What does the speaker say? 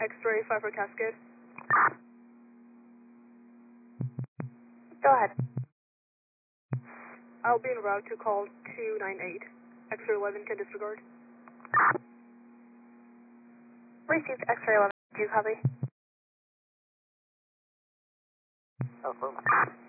X-ray 5 for Cascade. Go ahead. I'll be en route to call 298. X-ray 11 can disregard. Received X-ray 11. Do you copy? Affirmative.